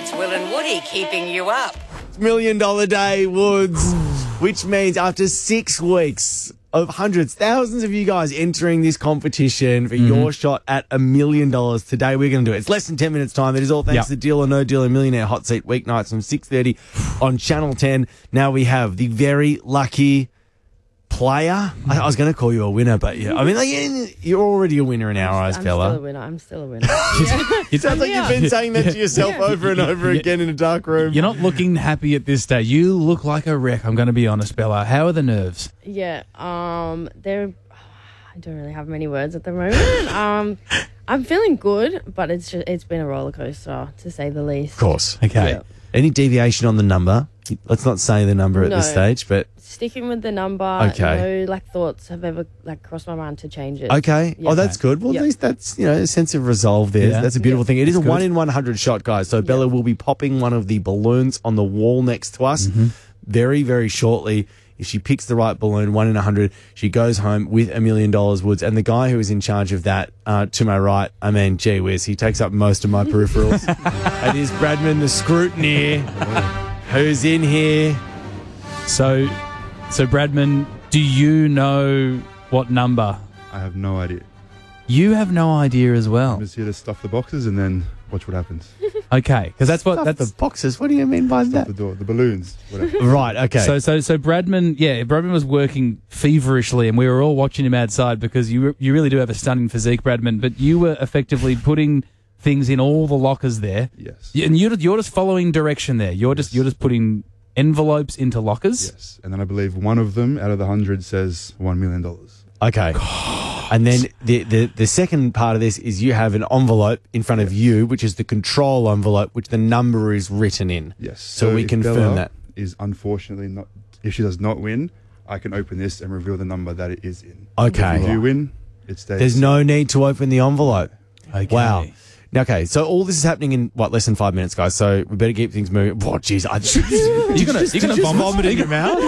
It's Will and Woody keeping you up. $1 million day, Woods, which means after 6 weeks of hundreds, thousands of you guys entering this competition for your shot at $1 million, today we're going to do it. It's less than 10 minutes time. It is all thanks to Deal or No Deal and Millionaire Hot Seat weeknights from 6:30 on Channel 10. Now we have the very lucky player. I was going to call you a winner, but yeah, I mean, like, you're already a winner in our eyes, Bella. I'm still a winner. It sounds like you've been saying that to yourself over and over again in a dark room. You're not looking happy at this stage. You look like a wreck, I'm going to be honest, Bella. How are the nerves? Yeah, I don't really have many words at the moment. I'm feeling good, but it's been a roller coaster, to say the least. Of course. Okay. Yeah. Any deviation on the number? Let's not say the number at this No. stage, but Sticking with the number. Okay. No, thoughts have ever crossed my mind to change it. okay. Yeah. Oh, that's good. Well, Yeah. at least that's, a sense of resolve there. Yeah. That's a beautiful thing. It is a That's good. 1 in 100 shot, guys. So Bella will be popping one of the balloons on the wall next to us very, very shortly. If she picks the right balloon, 1 in 100, she goes home with $1 million, Woods. And the guy who is in charge of that, to my right, I mean, gee whiz, he takes up most of my peripherals. It is Bradman, the scrutineer, who's in here. So Bradman, do you know what number? I have no idea. You have no idea as well. I'm just here to stuff the boxes and then watch what happens. Okay, because that's what Stuff the boxes. What do you mean by Stuff that? the door, the balloons, whatever. Right, okay. So Bradman was working feverishly, and we were all watching him outside because you really do have a stunning physique, Bradman. But you were effectively putting things in all the lockers there. Yes. And you're just following direction there. You're just putting envelopes into lockers. Yes. And then I believe one of them out of the 100 says $1 million. Okay. And then the second part of this is you have an envelope in front of you, which is the control envelope, which the number is written in. Yes. So we if confirm Bella that. is unfortunately not, if she does not win, I can open this and reveal the number that it is in. Okay. If you win, it stays. There's no need to open the envelope. Okay. Wow. Now, okay, so all this is happening in, less than 5 minutes, guys, so we better keep things moving. Oh, jeez. You're gonna vomit in your mouth?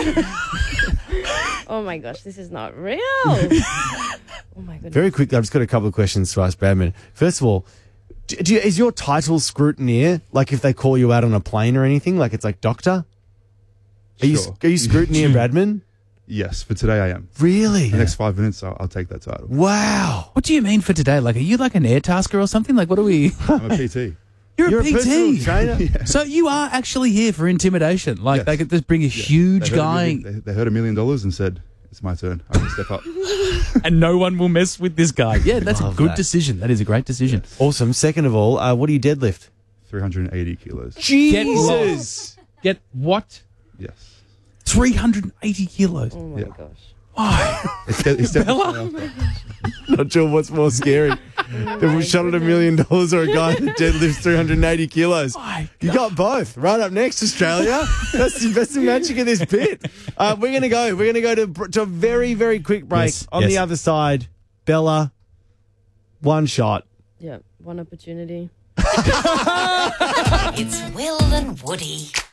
Oh my gosh, this is not real. Oh my goodness. Very quickly, I've just got a couple of questions to ask Bradman. First of all, is your title scrutineer, like if they call you out on a plane or anything, like it's like doctor? Are you Sure. scrutineer Bradman? Yes, for today I am. Really? The next 5 minutes, I'll take that title. Wow. What do you mean for today? Like, are you like an air tasker or something? Like, what are we? I'm a PT. You're a personal PT. trainer? So you are actually here for intimidation. Like, Yes. they could just bring a huge guy, They heard $1 million and said, it's my turn. I can step up. and no one will mess with this guy. Yeah, that's a Love good that. decision. That is a great decision. Awesome. Second of all, what do you deadlift? 380 kilos. Jesus. Get what? Yes. 380 kilos. Oh my Yeah. gosh. It's definitely Not sure what's more scary. If we shot at $1 million or a guy that deadlifts 380 kilos. You got both. Right up next, Australia. That's the magic of this bit. We're going to go. We're going to go to a very, very quick break. Yes, On yes. the other side, Bella, one shot. Yeah, one opportunity. It's Will and Woody.